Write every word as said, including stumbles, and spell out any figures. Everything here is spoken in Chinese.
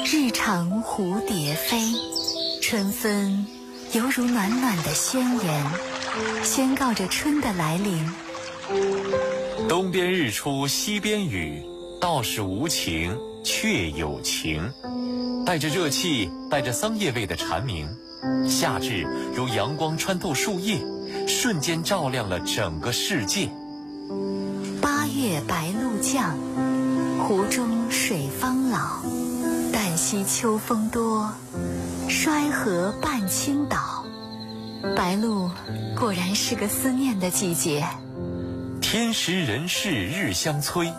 日长蝴蝶飞，春分犹如暖暖的宣言，宣告着春的来临。 东边日出西边雨，道是无晴却有晴。带着热气，带着桑叶味的蝉鸣，夏至如阳光穿透树叶，瞬间照亮了整个世界。 八月白露降，湖中水方老，旦夕秋风多，衰禾半倾倒。白露果然是个思念的季节。 天时人事日相催，